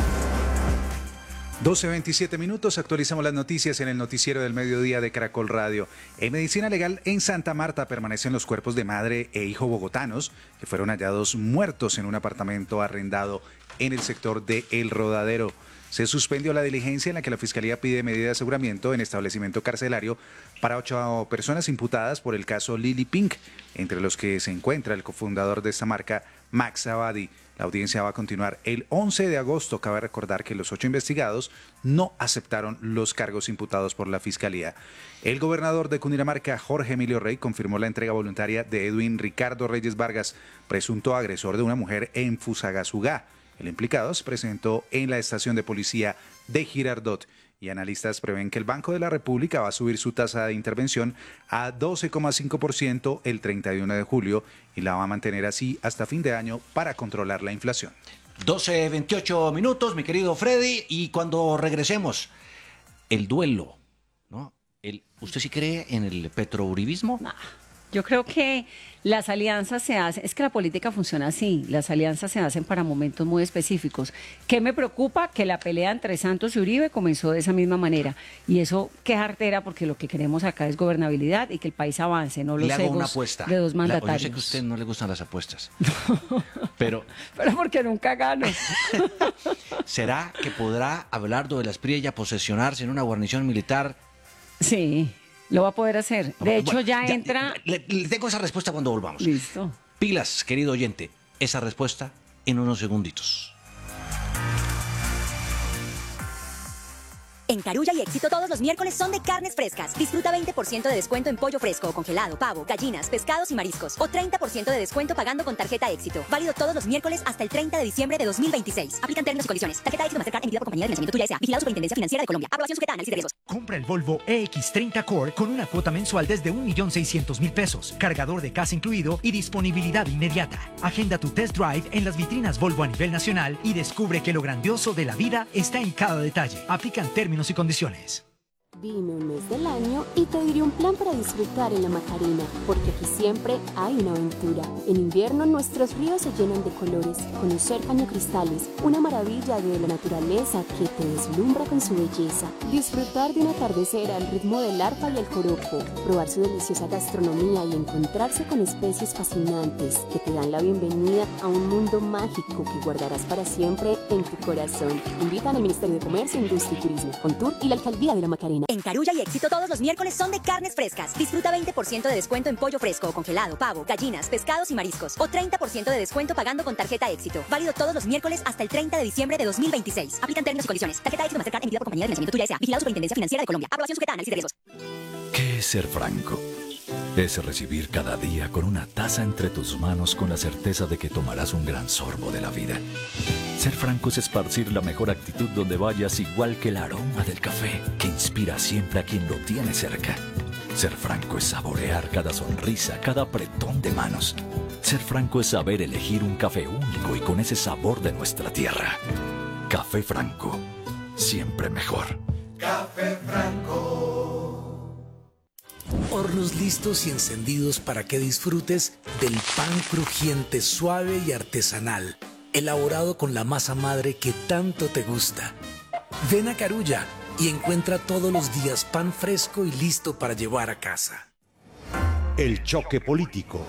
12:27 minutos, actualizamos las noticias en el noticiero del mediodía de Caracol Radio. En medicina legal, en Santa Marta permanecen los cuerpos de madre e hijo bogotanos que fueron hallados muertos en un apartamento arrendado en el sector de El Rodadero. Se suspendió la diligencia en la que la Fiscalía pide medida de aseguramiento en establecimiento carcelario para 8 personas imputadas por el caso Lily Pink, entre los que se encuentra el cofundador de esta marca, Max Abadi. La audiencia va a continuar el 11 de agosto. Cabe recordar que los 8 investigados no aceptaron los cargos imputados por la Fiscalía. El gobernador de Cundinamarca, Jorge Emilio Rey, confirmó la entrega voluntaria de Edwin Ricardo Reyes Vargas, presunto agresor de una mujer en Fusagasugá. El implicado se presentó en la estación de policía de Girardot y analistas prevén que el Banco de la República va a subir su tasa de intervención a 12,5% el 31 de julio y la va a mantener así hasta fin de año para controlar la inflación. 12:28 minutos, mi querido Freddy, y cuando regresemos, el duelo, ¿no? ¿Usted sí cree en el petrouribismo? No. Yo creo que las alianzas se hacen, es que la política funciona así, las alianzas se hacen para momentos muy específicos. ¿Qué me preocupa? Que la pelea entre Santos y Uribe comenzó de esa misma manera. Y eso, qué jartera, porque lo que queremos acá es gobernabilidad y que el país avance, no los Le hago una egos apuesta. de dos mandatarios. Yo sé que a usted no le gustan las apuestas, pero Pero porque nunca gano. ¿será que podrá Abelardo de la Espriella posesionarse en una guarnición militar? Sí. Lo va a poder hacer. De hecho, Bueno, ya entra... Le tengo esa respuesta cuando volvamos. Listo. Pilas, querido oyente, esa respuesta en unos segunditos. En Carulla y Éxito todos los miércoles son de carnes frescas. Disfruta 20% de descuento en pollo fresco o congelado, pavo, gallinas, pescados y mariscos. O 30% de descuento pagando con tarjeta Éxito. Válido todos los miércoles hasta el 30 de diciembre de 2026. Aplican términos y condiciones. Tarjeta Éxito Mastercard emitida por compañía de financiamiento tuya S.A. Vigilado Superintendencia Financiera de Colombia. Aprobación sujeta a análisis de riesgos. Compra el Volvo EX30 Core con una cuota mensual desde 1.600.000 pesos, cargador de casa incluido y disponibilidad inmediata. Agenda tu test drive en las vitrinas Volvo a nivel nacional y descubre que lo grandioso de la vida está en cada detalle. Aplican términos y condiciones. Dime un mes del año y te diré un plan para disfrutar en la Macarena, porque aquí siempre hay una aventura. En invierno nuestros ríos se llenan de colores, conocer cañocristales, una maravilla de la naturaleza que te deslumbra con su belleza, disfrutar de un atardecer al ritmo del arpa y el joropo, probar su deliciosa gastronomía y encontrarse con especies fascinantes que te dan la bienvenida a un mundo mágico que guardarás para siempre en tu corazón. Invitan al Ministerio de Comercio, Industria y Turismo, Contur y la Alcaldía de la Macarena. En Carulla y Éxito todos los miércoles son de carnes frescas. Disfruta 20% de descuento en pollo fresco o congelado, pavo, gallinas, pescados y mariscos. O 30% de descuento pagando con tarjeta Éxito. Válido todos los miércoles hasta el 30 de diciembre de 2026. Aplican términos y condiciones. Tarjeta Éxito Mastercard emitida por compañía de financiamiento tuya S.A. Vigilado Superintendencia Financiera de Colombia. Aprobación sujeta a análisis de riesgos. ¿Qué es ser franco? Es recibir cada día con una taza entre tus manos con la certeza de que tomarás un gran sorbo de la vida. Ser franco es esparcir la mejor actitud donde vayas, igual que el aroma del café, que inspira siempre a quien lo tiene cerca. Ser franco es saborear cada sonrisa, cada apretón de manos. Ser franco es saber elegir un café único y con ese sabor de nuestra tierra. Café Franco, siempre mejor. Café Franco. Hornos listos y encendidos para que disfrutes del pan crujiente, suave y artesanal, elaborado con la masa madre que tanto te gusta. Ven a Carulla y encuentra todos los días pan fresco y listo para llevar a casa. El choque político.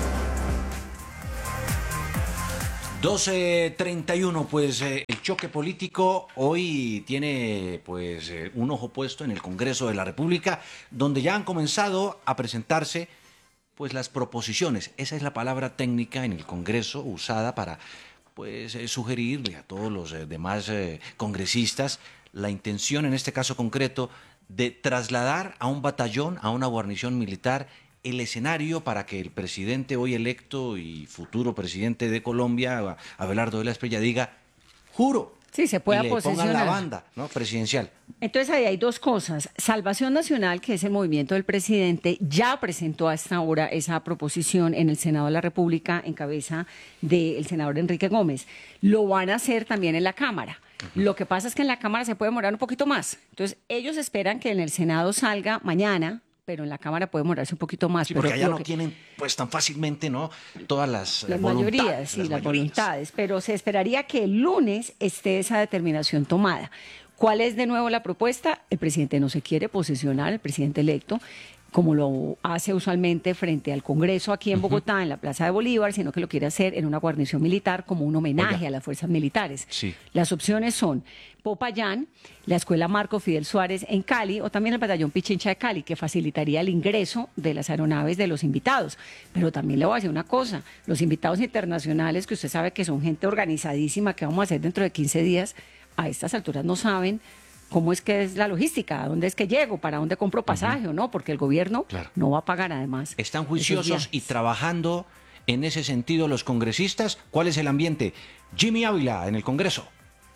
12:31, pues el choque político hoy tiene pues un ojo puesto en el Congreso de la República, donde ya han comenzado a presentarse pues las proposiciones. Esa es la palabra técnica en el Congreso usada para pues sugerirle a todos los demás congresistas la intención, en este caso concreto, de trasladar a un batallón, a una guarnición militar, el escenario para que el presidente hoy electo y futuro presidente de Colombia, Abelardo de la Espriella, diga, juro, sí, se pueda y le pongan posesionar la banda, ¿no?, presidencial. Entonces ahí hay dos cosas. Salvación Nacional, que es el movimiento del presidente, ya presentó a esta hora esa proposición en el Senado de la República en cabeza del senador Enrique Gómez. Lo van a hacer también en la Cámara. Lo que pasa es que en la Cámara se puede demorar un poquito más. Entonces, ellos esperan que en el Senado salga mañana, pero en la Cámara puede demorarse un poquito más. Sí, pero porque allá no tienen pues tan fácilmente, ¿no?, todas las mayorías, las voluntades, pero se esperaría que el lunes esté esa determinación tomada. ¿Cuál es de nuevo la propuesta? El presidente no se quiere posesionar, el presidente electo, como lo hace usualmente frente al Congreso aquí en Bogotá, en la Plaza de Bolívar, sino que lo quiere hacer en una guarnición militar como un homenaje a las fuerzas militares. Sí. Las opciones son Popayán, la Escuela Marco Fidel Suárez en Cali o también el Batallón Pichincha de Cali, que facilitaría el ingreso de las aeronaves de los invitados. Pero también le voy a decir una cosa, los invitados internacionales, que usted sabe que son gente organizadísima, que vamos a hacer dentro de 15 días, a estas alturas no saben cómo es que es la logística, a dónde es que llego, para dónde compro pasaje o no, porque el gobierno no va a pagar además. Están juiciosos y trabajando en ese sentido los congresistas. ¿Cuál es el ambiente? Jimmy Ávila en el Congreso.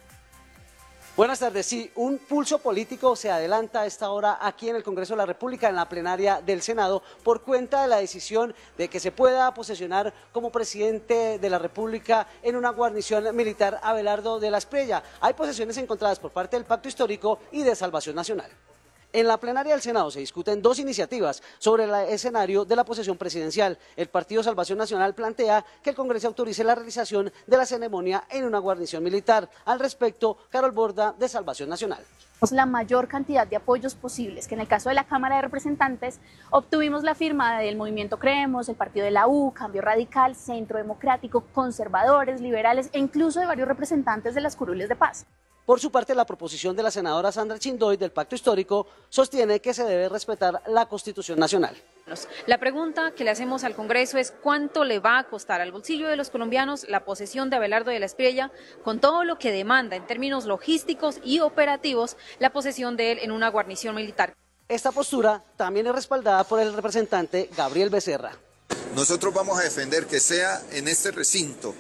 Buenas tardes. Sí, un pulso político se adelanta a esta hora aquí en el Congreso de la República, en la plenaria del Senado, por cuenta de la decisión de que se pueda posesionar como presidente de la República en una guarnición militar Abelardo de la Espriella. Hay posesiones encontradas por parte del Pacto Histórico y de Salvación Nacional. En la plenaria del Senado se discuten dos iniciativas sobre el escenario de la posesión presidencial. El Partido Salvación Nacional plantea que el Congreso autorice la realización de la ceremonia en una guarnición militar. Al respecto, Carol Borda, de Salvación Nacional. La mayor cantidad de apoyos posibles, que en el caso de la Cámara de Representantes obtuvimos la firma del Movimiento Creemos, el Partido de la U, Cambio Radical, Centro Democrático, conservadores, liberales e incluso de varios representantes de las curules de paz. Por su parte, la proposición de la senadora Sandra Chindoy del Pacto Histórico sostiene que se debe respetar la Constitución Nacional. La pregunta que le hacemos al Congreso es ¿cuánto le va a costar al bolsillo de los colombianos la posesión de Abelardo de la Espriella, con todo lo que demanda en términos logísticos y operativos la posesión de él en una guarnición militar? Esta postura también es respaldada por el representante Gabriel Becerra. Nosotros vamos a defender que sea en este recinto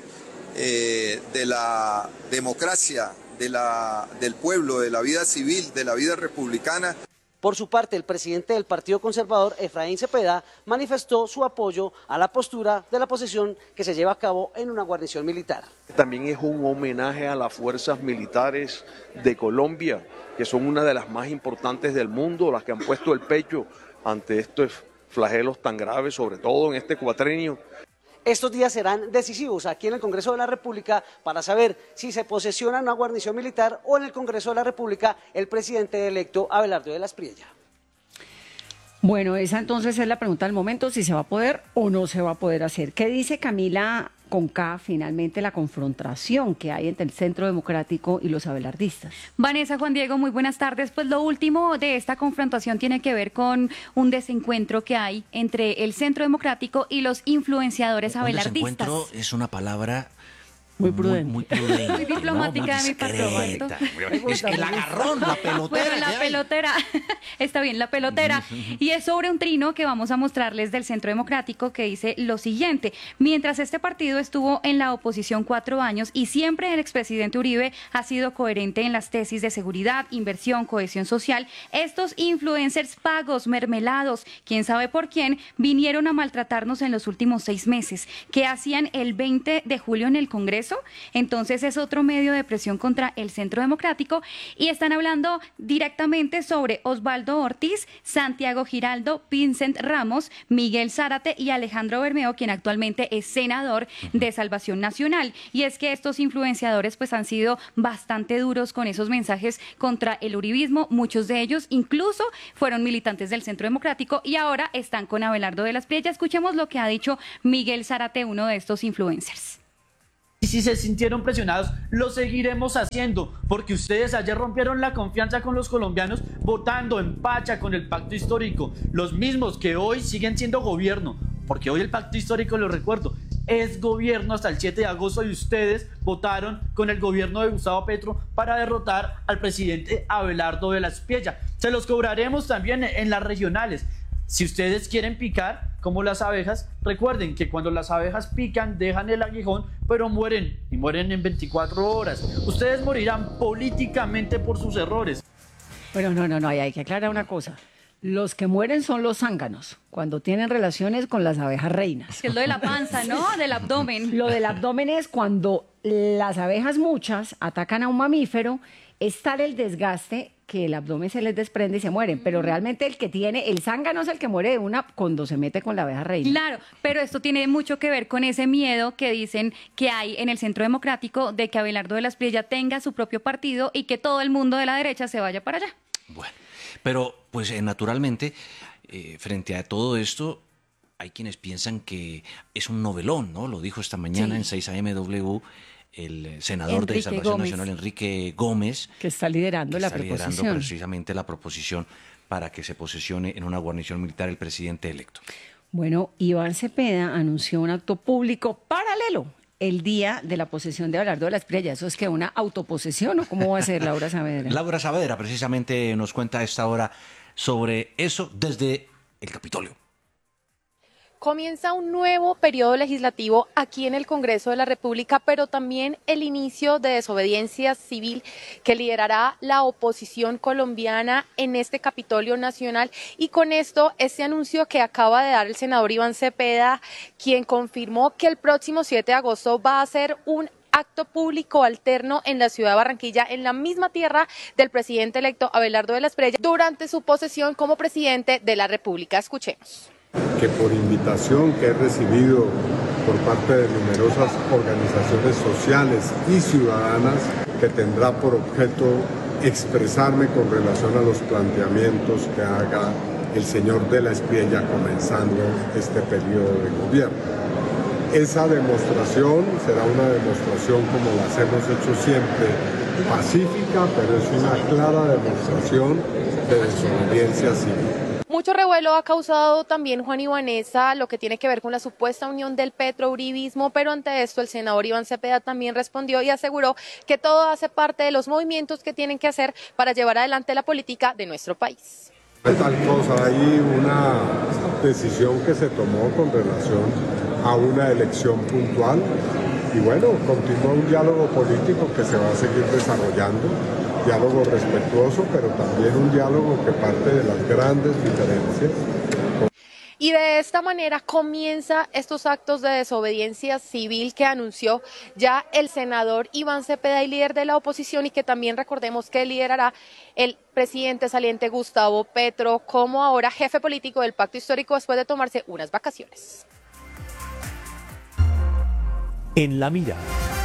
de la democracia, del pueblo, de la vida civil, de la vida republicana. Por su parte, el presidente del Partido Conservador, Efraín Cepeda, manifestó su apoyo a la postura de la posesión que se lleva a cabo en una guarnición militar. También es un homenaje a las fuerzas militares de Colombia, que son una de las más importantes del mundo, las que han puesto el pecho ante estos flagelos tan graves, sobre todo en este cuatrenio. Estos días serán decisivos aquí en el Congreso de la República para saber si se posesiona una guarnición militar o en el Congreso de la República el presidente electo Abelardo de la Espriella. Bueno, esa entonces es la pregunta del momento, si se va a poder o no se va a poder hacer. ¿Qué dice Camila Conca, finalmente, la confrontación que hay entre el Centro Democrático y los abelardistas? Vanessa, Juan Diego, muy buenas tardes. Pues lo último de esta confrontación tiene que ver con un desencuentro que hay entre el Centro Democrático y los influenciadores abelardistas. Desencuentro es una palabra muy prudente. Muy prudente. Muy diplomática de mi parte. Es el agarrón, la pelotera. Bueno, la pelotera. Está bien, la pelotera. Y es sobre un trino que vamos a mostrarles del Centro Democrático que dice lo siguiente. Mientras este partido estuvo en la oposición 4 años y siempre el expresidente Uribe ha sido coherente en las tesis de seguridad, inversión, cohesión social, estos influencers pagos, mermelados, quién sabe por quién, vinieron a maltratarnos en los últimos 6 meses. ¿Qué hacían el 20 de julio en el Congreso? Entonces es otro medio de presión contra el Centro Democrático y están hablando directamente sobre Osvaldo Ortiz, Santiago Giraldo, Vincent Ramos, Miguel Zárate y Alejandro Bermeo, quien actualmente es senador de Salvación Nacional. Y es que estos influenciadores pues han sido bastante duros con esos mensajes contra el uribismo, muchos de ellos incluso fueron militantes del Centro Democrático y ahora están con Abelardo de la Espriella. Escuchemos lo que ha dicho Miguel Zárate, uno de estos influencers. Y si se sintieron presionados, lo seguiremos haciendo, porque ustedes ayer rompieron la confianza con los colombianos votando en pacha con el Pacto Histórico, los mismos que hoy siguen siendo gobierno, porque hoy el Pacto Histórico, lo recuerdo, es gobierno hasta el 7 de agosto y ustedes votaron con el gobierno de Gustavo Petro para derrotar al presidente Abelardo de la Espriella. Se los cobraremos también en las regionales. Si ustedes quieren picar, como las abejas, recuerden que cuando las abejas pican, dejan el aguijón, pero mueren, y mueren en 24 horas. Ustedes morirán políticamente por sus errores. Pero no, hay que aclarar una cosa. Los que mueren son los zánganos, cuando tienen relaciones con las abejas reinas. Que es lo de la panza, ¿no? Del abdomen. Lo del abdomen es cuando las abejas muchas atacan a un mamífero, es tal el desgaste que el abdomen se les desprende y se mueren. Pero realmente el zángano es el que muere de una cuando se mete con la abeja reina. Claro, pero esto tiene mucho que ver con ese miedo que dicen que hay en el Centro Democrático de que Abelardo de la Espriella tenga su propio partido y que todo el mundo de la derecha se vaya para allá. Bueno, pero pues naturalmente, frente a todo esto, hay quienes piensan que es un novelón, ¿no? Lo dijo esta mañana en 6AMW el senador de Salvación Nacional, Enrique Gómez, que está liderando la proposición. Liderando precisamente la proposición para que se posesione en una guarnición militar el presidente electo. Bueno, Iván Cepeda anunció un acto público paralelo el día de la posesión de Abelardo de la Espriella. ¿Eso es que una autoposesión o cómo va a ser, Laura Saavedra? Laura Saavedra precisamente nos cuenta a esta hora sobre eso desde el Capitolio. Comienza un nuevo periodo legislativo aquí en el Congreso de la República, pero también el inicio de desobediencia civil que liderará la oposición colombiana en este Capitolio Nacional. Y con esto, este anuncio que acaba de dar el senador Iván Cepeda, quien confirmó que el próximo 7 de agosto va a ser un acto público alterno en la ciudad de Barranquilla, en la misma tierra del presidente electo Abelardo de la Espriella, durante su posesión como presidente de la República. Escuchemos. Que por invitación que he recibido por parte de numerosas organizaciones sociales y ciudadanas, que tendrá por objeto expresarme con relación a los planteamientos que haga el señor de la Espriella comenzando este periodo de gobierno. Esa demostración será una demostración, como las hemos hecho siempre, pacífica, pero es una clara demostración de desobediencia civil. Mucho revuelo ha causado también, Juan y Vanessa, lo que tiene que ver con la supuesta unión del petrouribismo, pero ante esto el senador Iván Cepeda también respondió y aseguró que todo hace parte de los movimientos que tienen que hacer para llevar adelante la política de nuestro país. Tal cosa, hay una decisión que se tomó con relación a una elección puntual y bueno, continúa un diálogo político que se va a seguir desarrollando. Diálogo respetuoso, pero también un diálogo que parte de las grandes diferencias. Y de esta manera comienza estos actos de desobediencia civil que anunció ya el senador Iván Cepeda, y líder de la oposición, y que también recordemos que liderará el presidente saliente Gustavo Petro, como ahora jefe político del Pacto Histórico después de tomarse unas vacaciones. En la mira.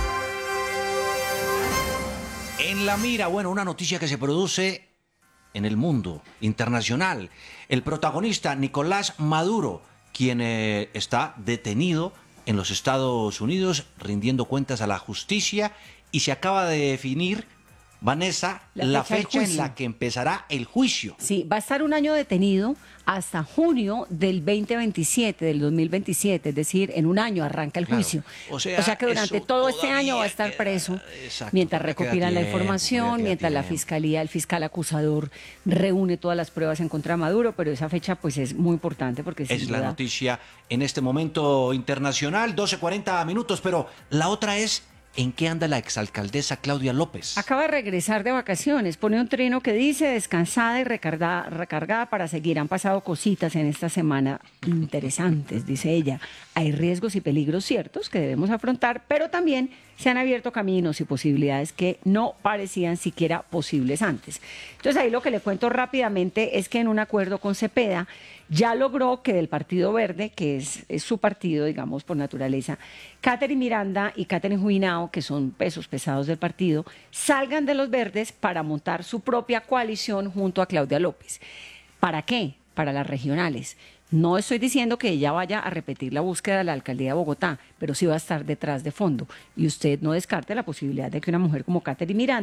En la mira, bueno, una noticia que se produce en el mundo internacional. El protagonista, Nicolás Maduro, quien está detenido en los Estados Unidos, rindiendo cuentas a la justicia, y se acaba de definir, Vanessa, la fecha en la que empezará el juicio. Sí, va a estar un año detenido hasta junio del 2027, del 2027, es decir, en un año arranca el juicio. O sea que durante todo este año va a estar preso, mientras recopilan la información, mientras la fiscalía, el fiscal acusador reúne todas las pruebas en contra de Maduro, pero esa fecha pues es muy importante porque es la noticia en este momento internacional, 12:40 minutos, pero la otra es: ¿en qué anda la exalcaldesa Claudia López? Acaba de regresar de vacaciones, pone un trino que dice descansada y recargada para seguir. Han pasado cositas en esta semana interesantes, dice ella. Hay riesgos y peligros ciertos que debemos afrontar, pero también se han abierto caminos y posibilidades que no parecían siquiera posibles antes. Entonces ahí lo que le cuento rápidamente es que en un acuerdo con Cepeda ya logró que del Partido Verde, que es su partido, digamos, por naturaleza, Catherine Miranda y Catherine Juinao, que son pesos pesados del partido, salgan de los verdes para montar su propia coalición junto a Claudia López. ¿Para qué? Para las regionales. No estoy diciendo que ella vaya a repetir la búsqueda de la alcaldía de Bogotá, pero sí va a estar detrás de fondo. Y usted no descarte la posibilidad de que una mujer como Catherine Miranda